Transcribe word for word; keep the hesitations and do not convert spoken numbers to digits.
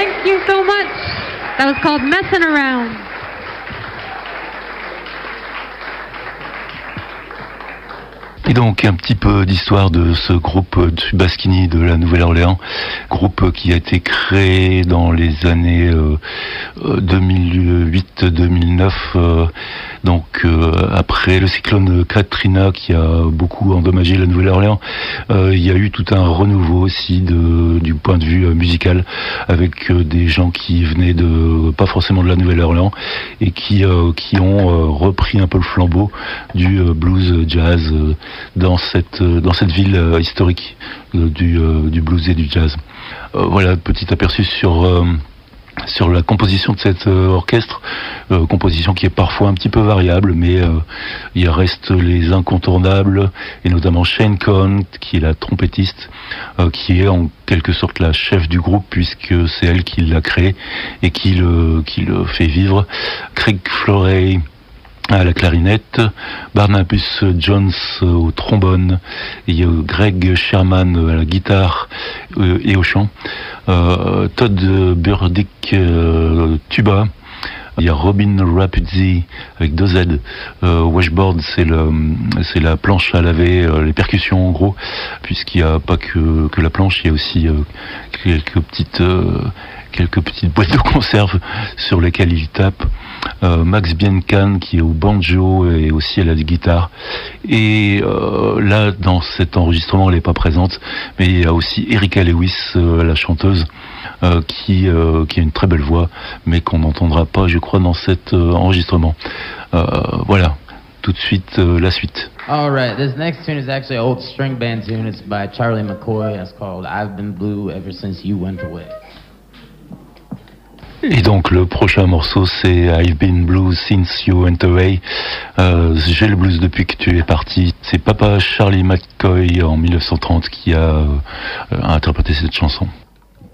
Thank you so much. That was called Messin' Around. Et donc un petit peu d'histoire de ce groupe du Baskini de la Nouvelle-Orléans, groupe qui a été créé dans les années euh, deux mille huit deux mille neuf, euh, donc euh, après le cyclone Katrina qui a beaucoup endommagé la Nouvelle-Orléans. Euh, il y a eu tout un renouveau aussi de, du point de vue euh, musical, avec euh, des gens qui venaient de pas forcément de la Nouvelle-Orléans et qui euh, qui ont euh, repris un peu le flambeau du euh, blues jazz euh, dans cette dans cette ville euh, historique euh, du euh, du blues et du jazz. Euh, voilà, petit aperçu sur euh, sur la composition de cet euh, orchestre, euh, composition qui est parfois un petit peu variable, mais euh, il reste les incontournables, et notamment Shane Cohn, qui est la trompettiste, euh, qui est en quelque sorte la chef du groupe, puisque c'est elle qui l'a créé et qui le, qui le fait vivre. Craig Florey à la clarinette, Barnabas Jones au trombone, et Greg Sherman à la guitare et au chant, euh, Todd Burdick euh, tuba, il y a Robin Rapuzzi avec deux Z, euh, washboard c'est le c'est la planche à laver, euh, les percussions en gros, puisqu'il n'y a pas que que la planche, il y a aussi euh, quelques petites euh, quelques petites boîtes de conserve sur lesquelles il tape. Euh, Max Bienkan qui est au banjo et aussi à la guitare. Et euh, là, dans cet enregistrement, elle n'est pas présente, mais il y a aussi Erika Lewis, euh, la chanteuse, euh, qui, euh, qui a une très belle voix, mais qu'on n'entendra pas, je crois, dans cet euh, enregistrement. Euh, voilà, tout de suite, euh, la suite. All right, this next tune is actually an old string band tune. It's by Charlie McCoy. It's called I've Been Blue Ever Since You Went Away. Et donc le prochain morceau c'est I've Been Blue Since You Went Away. Euh, j'ai le blues depuis que tu es parti. C'est Papa Charlie McCoy en mille neuf cent trente qui a euh, interprété cette chanson.